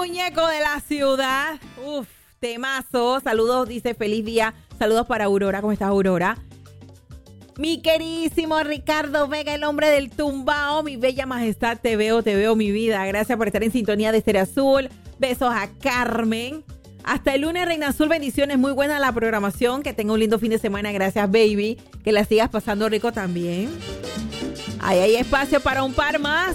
muñeco de la ciudad. Uf, temazo. Saludos, dice feliz día. Saludos para Aurora. ¿Cómo estás, Aurora? Mi queridísimo Ricardo Vega, el hombre del tumbao. Mi bella majestad, te veo, mi vida. Gracias por estar en sintonía de Estéreo Azul. Besos a Carmen. Hasta el lunes, Reina Azul, bendiciones. Muy buena la programación. Que tenga un lindo fin de semana. Gracias, baby. Que la sigas pasando rico también. Ahí hay espacio para un par más.